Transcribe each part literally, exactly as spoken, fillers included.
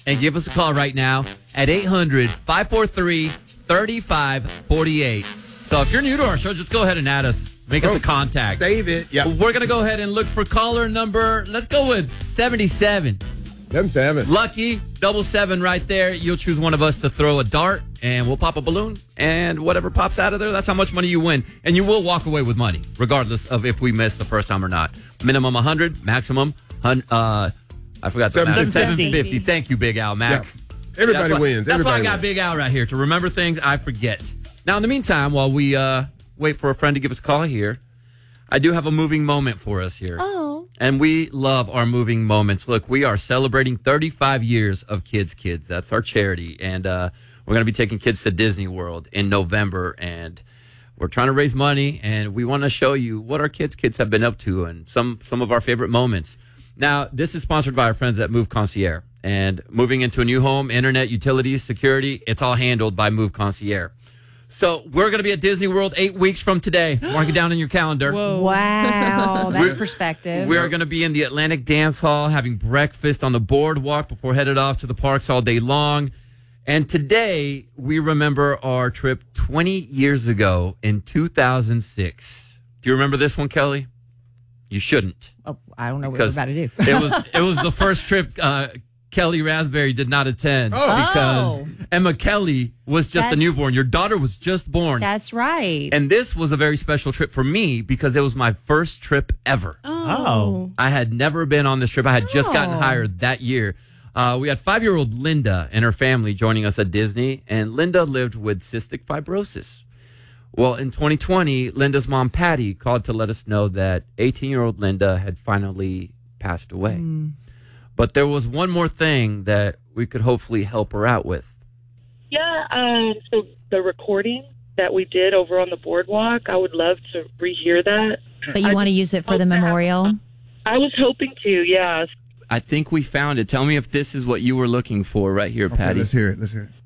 and give us a call right now at eight hundred, five four three, three five four eight. So if you're new to our show, just go ahead and add us. Make us a contact. Save it. Yeah. We're going to go ahead and look for caller number, let's go with seventy-seven. seventy-seven. Lucky, double seven right there. You'll choose one of us to throw a dart, and we'll pop a balloon, and whatever pops out of there, that's how much money you win. And you will walk away with money, regardless of if we miss the first time or not. Minimum one hundred, maximum, uh, I forgot the seven fifty. seven fifty. Thank you, Big Al, Mac. Yeah. Everybody that's why, wins. That's Everybody why I got wins. Big Al right here, to remember things I forget. Now, in the meantime, while we uh, wait for a friend to give us a call here, I do have a moving moment for us here. Oh. And we love our moving moments. Look, we are celebrating thirty-five years of Kids Kids. That's our charity. And uh, we're going to be taking kids to Disney World in November. And we're trying to raise money. And we want to show you what our Kids Kids have been up to and some, some of our favorite moments. Now, this is sponsored by our friends at Move Concierge. And moving into a new home, internet, utilities, security, it's all handled by Move Concierge. So we're going to be at Disney World eight weeks from today. Mark it down in your calendar. Whoa. Wow, that's We're- perspective. We are going to be in the Atlantic Dance Hall having breakfast on the boardwalk before headed off to the parks all day long. And today we remember our trip twenty years ago in two thousand six. Do you remember this one, Kelly? You shouldn't. Oh, I don't know what we're Because about to do. it was it was the first trip uh, Kelly Raspberry did not attend because Oh. Emma Kelly was just a That's- newborn. Your daughter was just born. That's right. And this was a very special trip for me because it was my first trip ever. oh. I had never been on this trip. I had just gotten Oh. hired that year. Uh, we had five-year-old Linda and her family joining us at Disney, and Linda lived with cystic fibrosis. Well, in twenty twenty, Linda's mom, Patty, called to let us know that eighteen-year-old Linda had finally passed away. Mm. But there was one more thing that we could hopefully help her out with. Yeah, um, so the recording that we did over on the boardwalk, I would love to rehear that. But you I want to just use it for hope the that- memorial? I was hoping to, yeah. I think we found it. Tell me if this is what you were looking for right here, Okay, Patty. let's hear it. Let's hear it.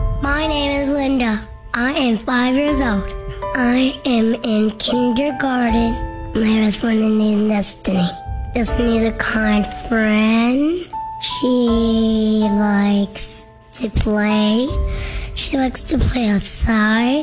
My name is Linda. I am five years old. I am in kindergarten. My best friend name is Destiny. Destiny is a kind friend. She likes to play. She likes to play outside.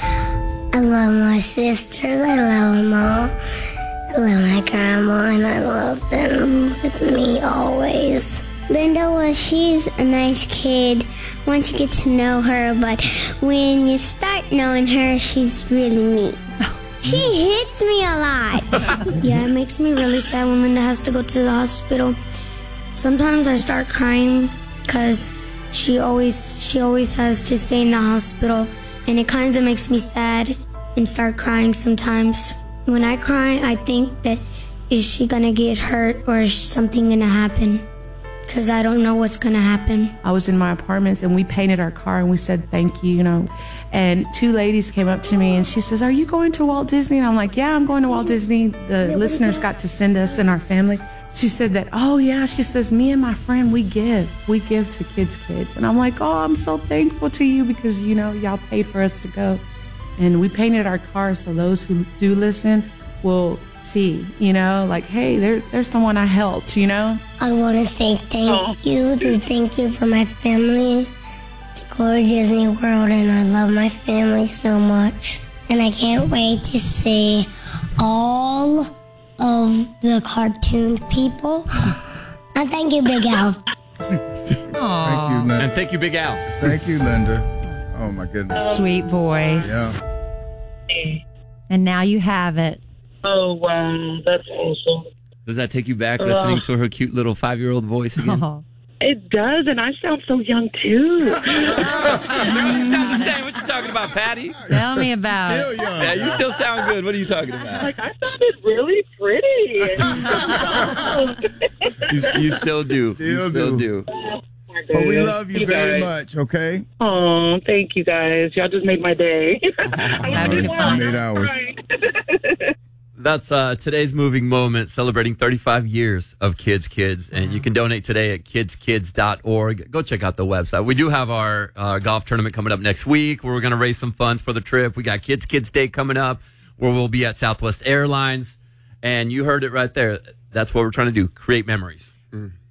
I love my sisters. I love them all. I love my grandma, and I love them with me always. Linda, well, she's a nice kid once you get to know her, but when you start knowing her, she's really mean. She hits me a lot. Yeah, it makes me really sad when Linda has to go to the hospital. Sometimes I start crying because she always she always has to stay in the hospital, and it kind of makes me sad and start crying sometimes. When I cry, I think that is she gonna get hurt or is something gonna happen? Because I don't know what's gonna happen. I was in my apartments and we painted our car and we said thank you, you know. And two ladies came up to me and she says, "Are you going to Walt Disney?" And I'm like, "Yeah, I'm going to Walt Disney." The listeners got to send us and our family. She said that, "Oh yeah," she says, "me and my friend, we give. We give to Kids Kids." And I'm like, "Oh, I'm so thankful to you because, you know, y'all paid for us to go." And we painted our car so those who do listen will see, you know, like, hey, there, there's someone I helped, you know? I want to say thank you and thank you for my family to go to Disney World, and I love my family so much. And I can't wait to see all of the cartoon people. And thank you, Big Al. Thank you, Linda. And thank you, Big Al. Thank you, Linda. Oh, my goodness. Sweet voice. Yeah. And now you have it. Oh, wow, that's awesome. Does that take you back listening to her cute little five-year-old voice again? Oh. It does, and I sound so young, too. You sound the same. What you talking about, Patty? Tell me about Still it. young. Yeah, you still sound good. What are you talking about? Like, I sounded really pretty. You, you still do. Still you still do. do. But we love you very guys. much, okay? Oh, thank you, guys. Y'all just made my day. Having fun. Eight hours. That's uh, today's moving moment, celebrating thirty-five years of Kids Kids. And you can donate today at kids kids dot org. Go check out the website. We do have our uh, golf tournament coming up next week where we're going to raise some funds for the trip. We got Kids Kids Day coming up where we'll be at Southwest Airlines. And you heard it right there. That's what we're trying to do, create memories. Mm.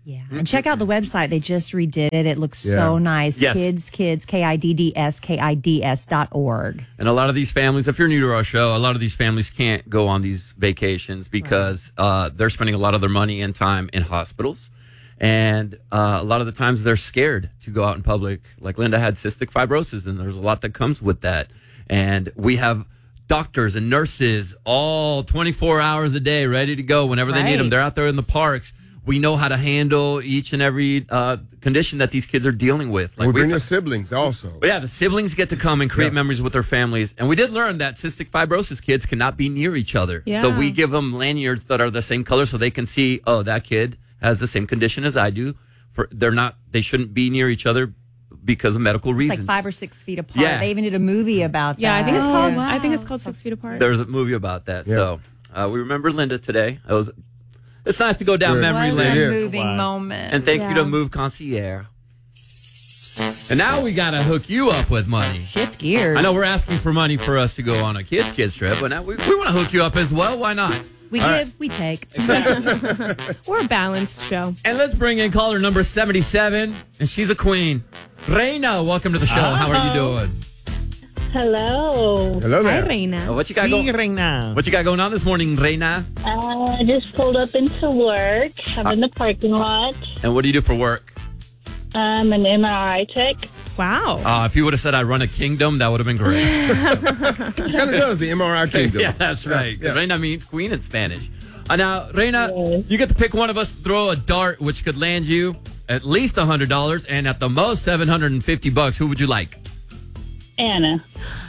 Yeah. And check out the website. They just redid it. It looks Yeah. so nice. Yes. Kids, kids, K I D D S, K I D S dot org. And a lot of these families, if you're new to our show, a lot of these families can't go on these vacations because uh, they're spending a lot of their money and time in hospitals. And uh, a lot of the times they're scared to go out in public. Like Linda had cystic fibrosis, and there's a lot that comes with that. And we have doctors and nurses all twenty-four hours a day ready to go whenever they need them. Right. They're out there in the parks. We know how to handle each and every uh, condition that these kids are dealing with. we we've- bring their siblings also. But yeah, the siblings get to come and create Yeah. memories with their families. And we did learn that cystic fibrosis kids cannot be near each other. Yeah. So we give them lanyards that are the same color so they can see, oh, that kid has the same condition as I do. For they're not they shouldn't be near each other because of medical It's reasons. like five or six feet apart. Yeah. They even did a movie about Yeah, that. I think it's called. Yeah. I think it's called Six Feet Apart. There's a movie about that. Yeah. So uh, we remember Linda today. It was it's nice to go down Good. memory What lane. a is. moving Was. moment. And thank you Yeah. to Move Concierge. And now we gotta hook you up with money. Shift gears. I know we're asking for money for us to go on a kids kids trip, but now we, we want to hook you up as well. Why not? We All give, right. we take. We're a balanced show. And let's bring in caller number seventy-seven, and she's a queen. Reina, welcome to the show. How are you doing? Hello. Hello Hi, there. Uh, Reina. what you got going? Reina. What you got going on this morning, Reina? Uh, I just pulled up into work. I'm in the parking lot. And what do you do for work? I'm an M R I tech. Wow. Uh, if you would have said I run a kingdom, that would have been great. It kind of does, the M R I kingdom. Yeah, that's right. Yeah. Reina means queen in Spanish. Uh, now, Reina, Yes. you get to pick one of us to throw a dart, which could land you at least one hundred dollars and at the most seven hundred fifty bucks. Who would you like? Anna.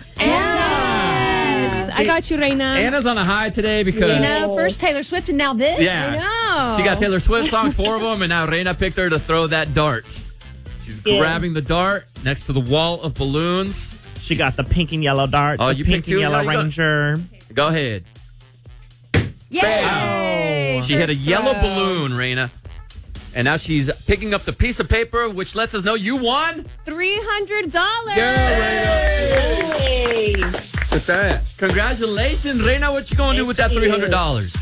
Yes. I got you, Reina. Anna's on a high today because... You know, first Taylor Swift and now this. Yeah. know. She got Taylor Swift songs, four of them, and now Reina picked her to throw that dart. She's Yeah. grabbing the dart next to the wall of balloons. She got the pink and yellow dart. Oh, the you pink picked and two? yellow Yeah, you got- ranger. Go ahead. Yay! She hit a First yellow throw. balloon, Reina. And now she's picking up the piece of paper, which lets us know you won. three hundred dollars. Hey. What's that? Congratulations, Reina. What you going to do with that Thank you. three hundred dollars?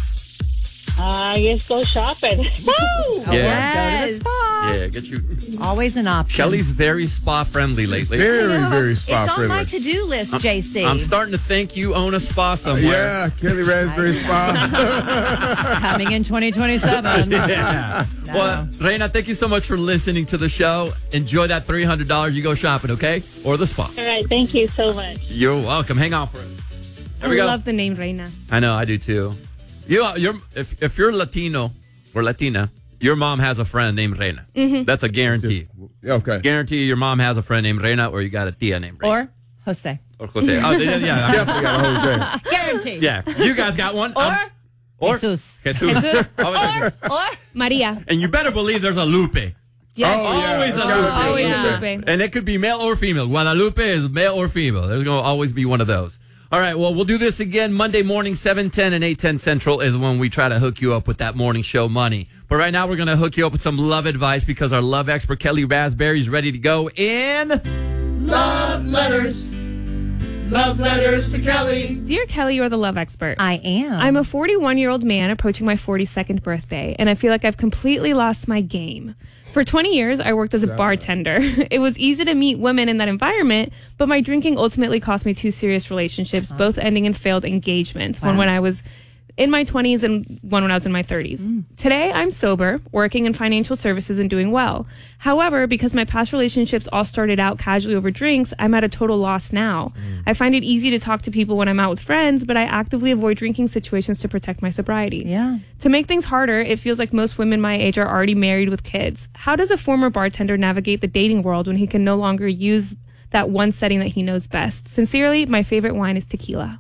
I guess go shopping. Oh, Yeah. Go to the Yes. spa. Yeah, get you. Always an option. Kelly's very spa friendly lately. Very, I know. very spa It's on my friendly. to-do list, J C. I'm starting to think you own a spa somewhere. Yeah, Kelly Raspberry Spa. Coming in twenty twenty-seven. Yeah. No. Well, Reina, thank you so much for listening to the show. Enjoy that three hundred dollars. You go shopping, okay? Or the spa. All right. Thank you so much. You're welcome. Hang on for us. There I we go. love the name Reina. I know, I do too. You, you're if if you're Latino or Latina, your mom has a friend named Reina. Mm-hmm. That's a guarantee. Okay. Guarantee your mom has a friend named Reina, or you got a tia named Reina. Or Jose. Or Jose. Oh, yeah, yeah. Definitely got a whole day. Guarantee. Yeah, you guys got one. Or Um, or Jesus. Jesus. Jesus. Always- Or Maria. and you better believe there's a Lupe. Yes. Oh, yeah. Always a It's Lupe. gotta be Always a a Lupe. Lupe. And it could be male or female. Guadalupe is male or female. There's going to always be one of those. All right, well, we'll do this again Monday morning, seven ten and eight ten Central is when we try to hook you up with that morning show money. But right now, we're going to hook you up with some love advice because our love expert, Kelly Raspberry, is ready to go in... Love letters. Love letters to Kelly. Dear Kelly, you're the love expert. I am. I'm a forty-one-year-old man approaching my forty-second birthday, and I feel like I've completely lost my game. For twenty years, I worked as a bartender. It was easy to meet women in that environment, but my drinking ultimately cost me two serious relationships, both ending in failed engagements. One Wow. when I was in my twenties and one when I was in my thirties. Today, I'm sober, working in financial services and doing well. However, because my past relationships all started out casually over drinks, I'm at a total loss now. I find it easy to talk to people when I'm out with friends, but I actively avoid drinking situations to protect my sobriety. Yeah. To make things harder, it feels like most women my age are already married with kids. How does a former bartender navigate the dating world when he can no longer use that one setting that he knows best? Sincerely, my favorite wine is tequila.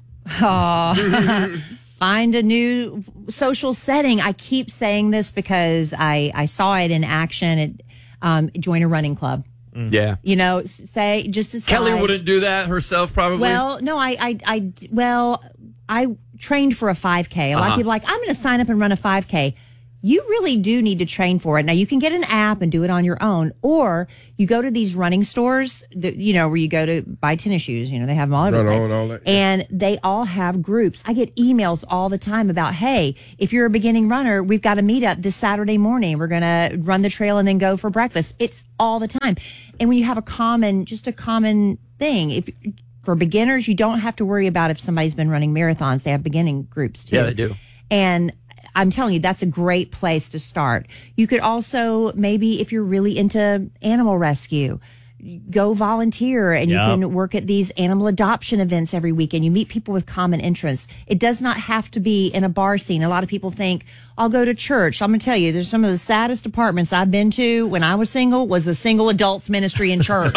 Oh. Find a new social setting. I keep saying this because I, I saw it in action at um, join a running club. Yeah. You know, s- say just as Kelly wouldn't do that herself, probably. Well, no, I, I, I d- well, I trained for a five K. A lot Uh-huh. of people are like, I'm going to sign up and run a five K. you really do need to train for it. Now, you can get an app and do it on your own, or you go to these running stores, that, you know, where you go to buy tennis shoes. You know, they have them all over the Run place. on all that, yeah. And they all have groups. I get emails all the time about, hey, if you're a beginning runner, we've got a meetup this Saturday morning. We're going to run the trail and then go for breakfast. It's all the time. And when you have a common, just a common thing, if for beginners, you don't have to worry about if somebody's been running marathons. They have beginning groups too. Yeah, they do. And I'm telling you, that's a great place to start. You could also, maybe if you're really into animal rescue, go volunteer and Yep. you can work at these animal adoption events every weekend. You meet people with common interests. It does not have to be in a bar scene. A lot of people think, I'll go to church. I'm going to tell you, there's some of the saddest apartments I've been to when I was single was a single adults ministry in church.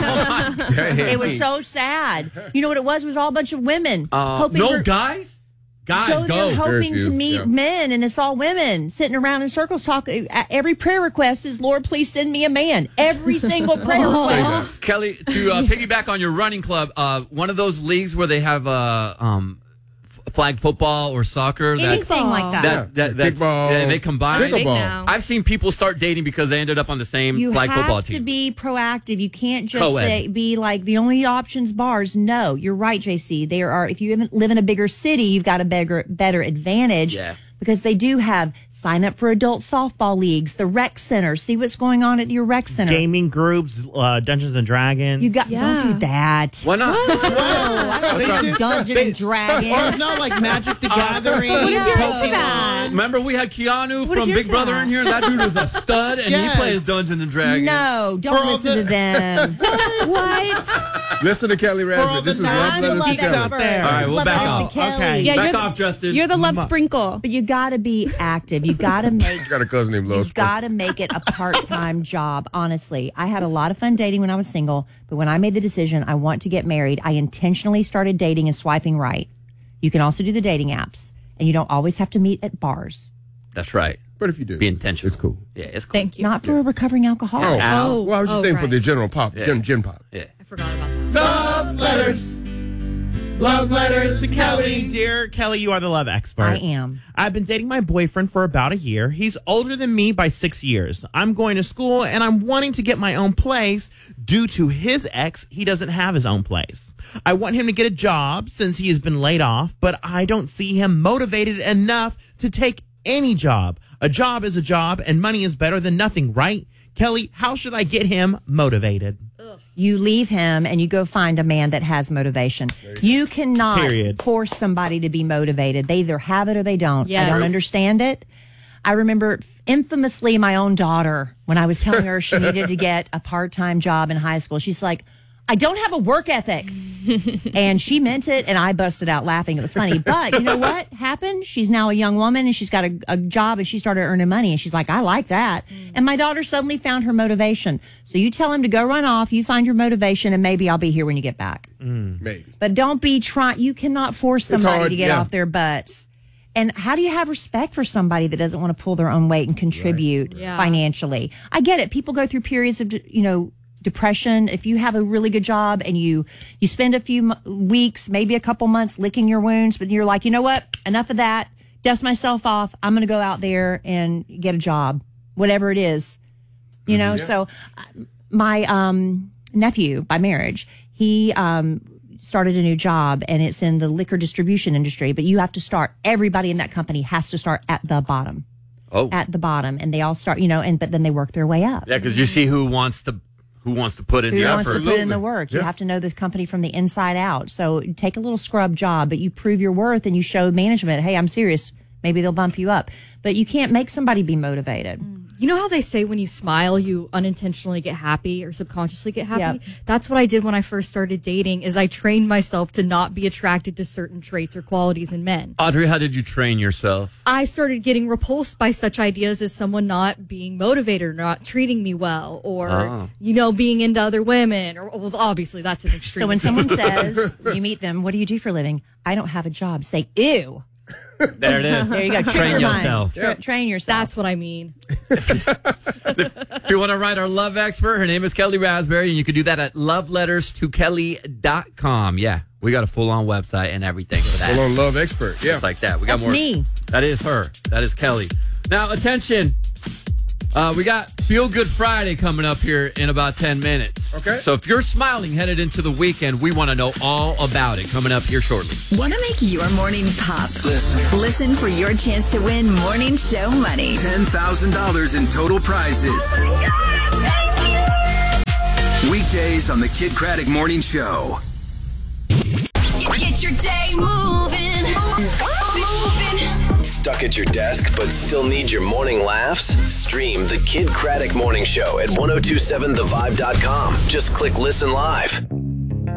It was so sad. You know what it was? It was all a bunch of women. Uh, hoping no for- guys? Guys, go go. there hoping Very to few, meet yeah. men, and it's all women sitting around in circles talking. Every prayer request is, Lord, please send me a man. Every single prayer request. Kelly, to uh, piggyback on your running club, uh, one of those leagues where they have uh, um, f- flag football or soccer. that's- Anything like that. That, that, that's, Kickball. yeah, they combine. Big Pickleball. now. I've seen people start dating because they ended up on the same You flag football have to team. be proactive. You can't just Co-ed. say, be like the only options bars. No, you're right, J C. There are, if you even live in a bigger city, you've got a better, better advantage Yeah. because they do have sign up for adult softball leagues, the rec center, see what's going on at your rec center. Gaming groups, uh, Dungeons and Dragons. You got, Yeah. don't do that. Why not? They do- Dungeon and Or Dragons. no, like Magic the Gathering, What if you're into Pokemon. that? Remember we had Keanu What if from you're Big Brother that? in here? That dude was a stud, and Yes. he plays Dungeons and Dragons. No, don't For all listen the- to them. What? Listen to Kelly all Raspberry. the This is non- Love Letters love to Kelly. out there. All right, we'll Love back Letters off. to Kelly. Okay. Yeah, Back you're off, the, Justin. You're the love sprinkle. But you got to be active. You got to make Got a cousin named Lois. You've got to make it a part-time job. Honestly, I had a lot of fun dating when I was single, but when I made the decision I want to get married, I intentionally started dating and swiping right. You can also do the dating apps, and you don't always have to meet at bars. That's right. But if you do, Be intentional. it's cool. Yeah, it's cool. Thank you. Not for a recovering alcoholic. Oh, Ow. well, I was just Oh, thinking for right. the general pop, Yeah. gen, gen pop. Yeah. I forgot about that. Love letters. Love letters to Kelly. Dear Kelly, you are the love expert. I am. I've been dating my boyfriend for about a year. He's older than me by six years. I'm going to school and I'm wanting to get my own place. Due to his ex, he doesn't have his own place. I want him to get a job since he has been laid off, but I don't see him motivated enough to take any job. A job is a job and money is better than nothing, right? Kelly, how should I get him motivated? You leave him and you go find a man that has motivation. You cannot Period. force somebody to be motivated. They either have it or they don't. I Yes. don't understand it. I remember infamously my own daughter, when I was telling her she needed to get a part-time job in high school, she's like, I don't have a work ethic. And she meant it, and I busted out laughing. It was funny. But you know what happened? She's now a young woman, and she's got a, a job, and she started earning money. And she's like, I like that. And my daughter suddenly found her motivation. So you tell him to go run off, you find your motivation, and maybe I'll be here when you get back. Maybe. But don't be trying. You cannot force somebody hard, to get yeah. off their butts. And how do you have respect for somebody that doesn't want to pull their own weight and contribute Yeah. financially? I get it. People go through periods of, you know, depression. If you have a really good job and you you spend a few m- weeks, maybe a couple months licking your wounds, but you're like, you know what? Enough of that. Dust myself off. I'm going to go out there and get a job, whatever it is. You know, so uh, my um, nephew by marriage, he um, started a new job and it's in the liquor distribution industry, but you have to start, everybody in that company has to start at the bottom, Oh. at the bottom. And they all start, you know, and, but then they work their way up. Yeah, because you see who wants to who wants to put in Who the wants effort. to put in the work? You Yeah. have to know the company from the inside out. So take a little scrub job, but you prove your worth and you show management, hey, I'm serious. Maybe they'll bump you up. But you can't make somebody be motivated. You know how they say when you smile, you unintentionally get happy or subconsciously get happy? Yep. That's what I did when I first started dating is I trained myself to not be attracted to certain traits or qualities in men. Audrey, how did you train yourself? I started getting repulsed by such ideas as someone not being motivated or not treating me well or, Oh. you know, being into other women or well, obviously that's an extreme. So when someone says, you meet them, what do you do for a living? I don't have a job. Say, ew. There it is. There you go. Trick Train your mind. yourself. Tra- train yourself. That's what I mean. If you want to write our love expert, her name is Kelly Raspberry, and you can do that at love letters to kelly dot com. Yeah, we got a full-on website and everything for that. Full on love expert. Yeah. Just like that. We got That's more. me. That is her. That is Kelly. Now, attention. Uh, we got Feel Good Friday coming up here in about ten minutes. Okay. So if you're smiling headed into the weekend, we want to know all about it coming up here shortly. Want to make your morning pop? Listen. Listen for your chance to win morning show money. ten thousand dollars in total prizes. Weekdays on the Kid Craddock Morning Show. Get your day moving. Moving. Stuck at your desk but still need your morning laughs? Stream the Kid Craddock Morning Show at ten twenty-seven the vibe dot com. Just click listen live.